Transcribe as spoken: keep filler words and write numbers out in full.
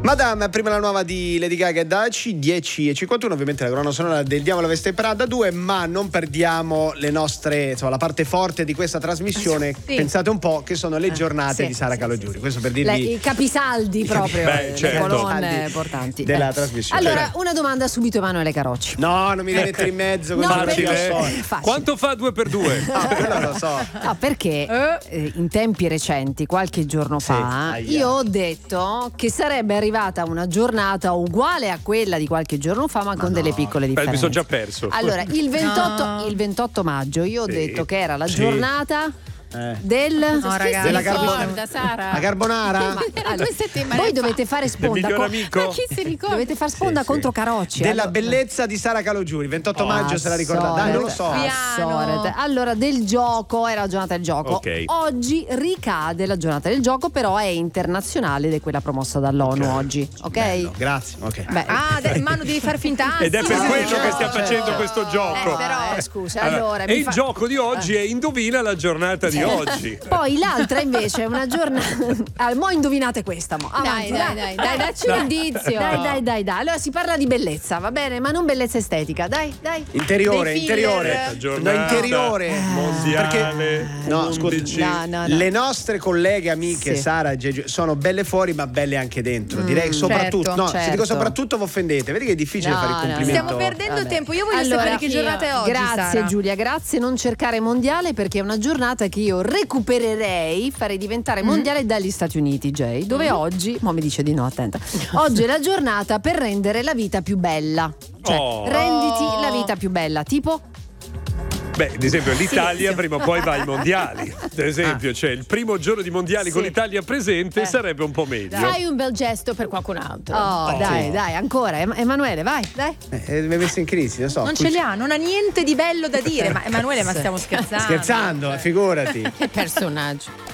Madame, prima la nuova di Lady Gaga e Daci, dieci e cinquantuno, ovviamente la colonna sonora del Diavolo Veste Prada due, ma non perdiamo le nostre, insomma, la parte forte di questa trasmissione. Sì. Pensate un po' che sono le giornate sì, di Sara sì, Calogiuri. Sì, questo per dirvi le, i capisaldi proprio, Beh, le certo. colonne importanti della eh. trasmissione. Allora, cioè. una domanda subito, Emanuele Carocci. No, non mi devi mettere in mezzo. No, facile. So. Facile. Quanto fa due per due? No, quello lo so. No, perché eh, in tempi recenti, qualche giorno fa, sì, io ho detto che sarebbe arrivata una giornata uguale a quella di qualche giorno fa, ma, ma con no. delle piccole differenze. Beh, mi sono già perso. Allora, il ventotto, no. il ventotto maggio io ho sì. detto che era la sì. giornata Eh. del no, ragazzi, della carbonara. ricorda, Sara. La carbonara. Ma allora, due settimane voi fa. dovete fare sponda con... Ma chi si ricorda? Dovete fare sponda sì, contro sì. Carocci. Della allora. bellezza di Sara Calogiuri, ventotto oh, maggio se la ricorda. Dai, non lo so. Allora, del gioco, era la giornata del gioco. Okay. Oggi ricade la giornata del gioco, però è internazionale ed è quella promossa dall'ONU okay. oggi. Ok? Bello, grazie. Okay. Beh, ah, de- Manu devi far finta. Ed è per sì, quello certo. che stiamo facendo questo gioco. Eh, però, eh, scusa, allora, allora e il fa... gioco di oggi è indovina la giornata di oggi. Poi l'altra invece è una giornata. Ah, mo indovinate questa. Mo. Avanti, dai, dai, dai, dai, dacci un indizio. Dai, dai, dai, dai. Allora si parla di bellezza, va bene, ma non bellezza estetica. Dai, dai. Interiore, interiore. No, interiore. Mondiale. Perché no, scusi, no, no, no. le nostre colleghe amiche sì. Sara e Gegio sono belle fuori, ma belle anche dentro. Mm, Direi soprattutto. Certo, no, certo. se dico soprattutto vi offendete. Vedi che è difficile no, fare il complimento. No, stiamo perdendo Vabbè. tempo. Io voglio allora, sapere che giornata è oggi. Grazie Sara. Giulia, grazie. Non cercare mondiale perché è una giornata che io recupererei, farei diventare mondiale mm. dagli Stati Uniti, Jay, dove mm. oggi, mo mi dice di no, attenta. Oggi è la giornata per rendere la vita più bella. Cioè, oh. renditi la vita più bella, tipo Beh, ad esempio l'Italia sì. prima o poi va ai mondiali. Ad esempio, ah. cioè il primo giorno di mondiali sì. con l'Italia presente eh. sarebbe un po' meglio. Fai un bel gesto per qualcun altro. Oh, oh. dai, dai, ancora. Emanuele, vai, dai. Eh, mi hai messo in crisi, non so. Non ce li ha, non ha niente di bello da dire. Ma Emanuele, ma stiamo scherzando. Scherzando, figurati. Che personaggio.